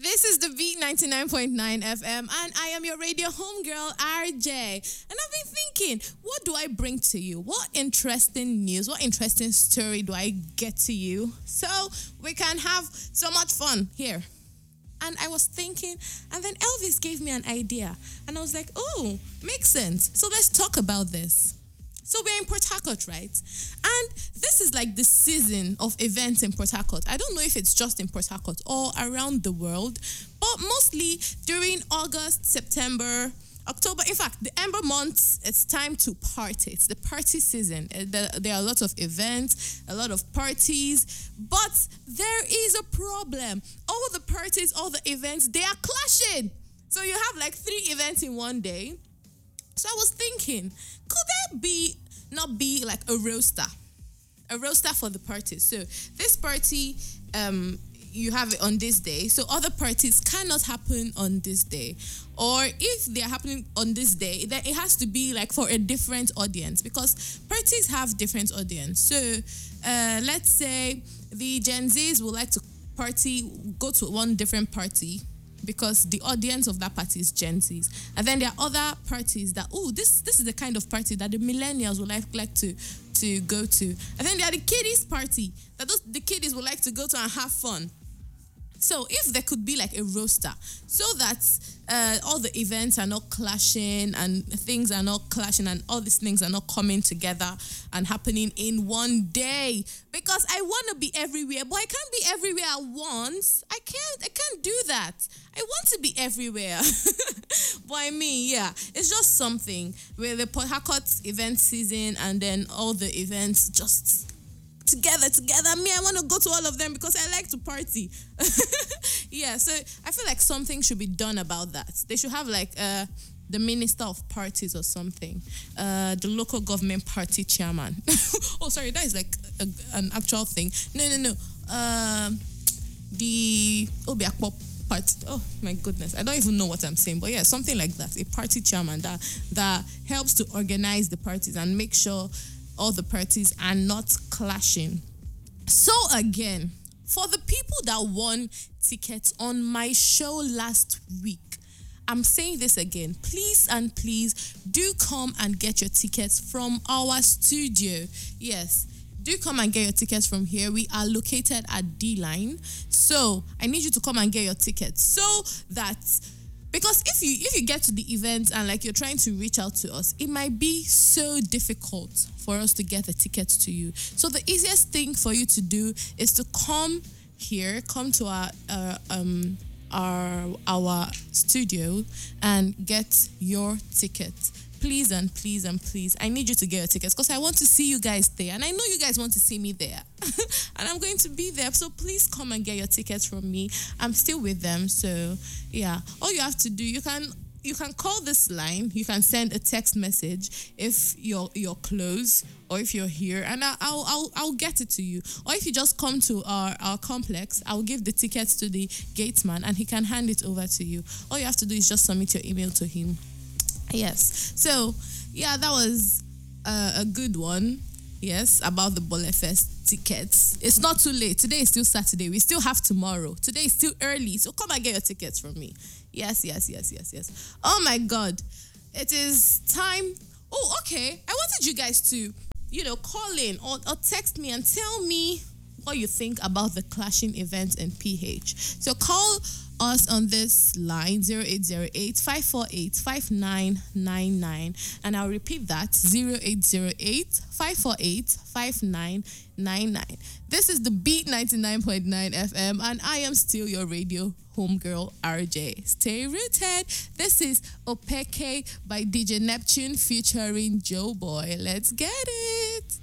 This is the Beat 99.9 FM, and I am your radio homegirl, RJ. And I've been thinking, what do I bring to you? What interesting news, what interesting story do I get to you? So we can have so much fun here. And I was thinking, and then Elvis gave me an idea. And I was like, oh, makes sense. So let's talk about this. So we're in Port Harcourt, right? And this is like the season of events in Port Harcourt. I don't know if it's just in Port Harcourt or around the world, but mostly during August, September, October. In fact, the Ember months, it's time to party. It's the party season. There are a lot of events, a lot of parties, but there is a problem. All the parties, all the events, they are clashing. So you have like 3 events in one day. So I was thinking, could there not be like a roster for the party? So this party, you have it on this day. So other parties cannot happen on this day. Or if they are happening on this day, then it has to be like for a different audience, because parties have different audience. So let's say the Gen Zs would like to go to one different party, because the audience of that party is Gen Zs. And then there are other parties that, this is the kind of party that the millennials would like to go to. And then there are the kiddies party that the kiddies would like to go to and have fun. So if there could be like a roster so that all the events are not clashing and things are not clashing and all these things are not coming together and happening in one day. Because I want to be everywhere, but I can't be everywhere at once. I can't do that. I want to be everywhere. But I mean, yeah, it's just something where the Port Harcourt event season and then all the events just together. Me, I want to go to all of them because I like to party. Yeah, so I feel like something should be done about that. They should have like the minister of parties or something, the local government party chairman. Oh, sorry, that is like an actual thing. No. The Obiakpo party. Oh my goodness, I don't even know what I'm saying, but yeah, something like that. A party chairman that helps to organize the parties and make sure all the parties are not clashing. So again, for the people that won tickets on my show last week, I'm saying this again. Please and please do come and get your tickets from our studio. Yes, do come and get your tickets from here. We are located at D-Line. So I need you to come and get your tickets so that, because if you get to the event and like you're trying to reach out to us, it might be so difficult for us to get the tickets to you. So the easiest thing for you to do is to come to our studio and get your tickets. Please and please and please, I need you to get your tickets because I want to see you guys there, and I know you guys want to see me there. And I'm going to be there, so please come and get your tickets from me. I'm still with them, so yeah. All you have to do, you can call this line, you can send a text message if you're close or if you're here, and I'll get it to you. Or if you just come to our complex, I'll give the tickets to the gatesman and he can hand it over to you. All you have to do is just submit your email to him. Yes. So, yeah, that was a good one. Yes, about the Bolefest tickets. It's not too late. Today is still Saturday. We still have tomorrow. Today is still early. So come and get your tickets from me. Yes. Oh, my God. It is time. Oh, okay. I wanted you guys to, call in or text me and tell me what you think about the clashing events in PH. So call us on this line 0808-548-5999, and I'll repeat that 0808-548-5999. This is the Beat 99.9 FM, and I am still your radio homegirl RJ. Stay rooted. This is Opeke by DJ Neptune featuring Joe Boy. Let's get it.